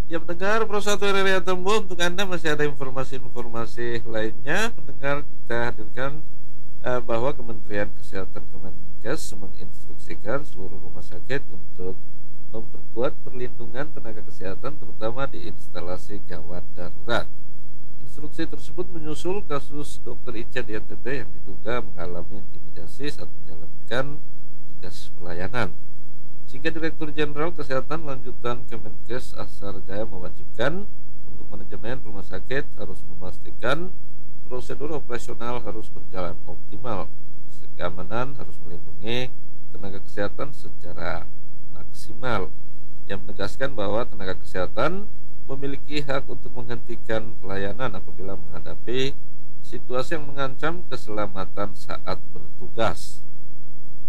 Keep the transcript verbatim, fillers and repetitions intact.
Ya pendengar Pro satu R R I Atombo, untuk Anda masih ada informasi-informasi lainnya. Pendengar, kita hadirkan eh, bahwa Kementerian Kesehatan Kemenkes menginstruksikan seluruh rumah sakit untuk memperkuat perlindungan tenaga kesehatan terutama di instalasi gawat darurat. Instruksi tersebut menyusul kasus dokter Ica di N T T yang diduga mengalami intimidasi saat menjalankan tugas pelayanan. Sehingga Direktur Jenderal Kesehatan Lanjutan Kemenkes Asar Jaya mewajibkan untuk manajemen rumah sakit harus memastikan prosedur operasional harus berjalan optimal. Keamanan harus melindungi tenaga kesehatan secara maksimal. Yang menegaskan bahwa tenaga kesehatan memiliki hak untuk menghentikan pelayanan apabila menghadapi situasi yang mengancam keselamatan saat bertugas.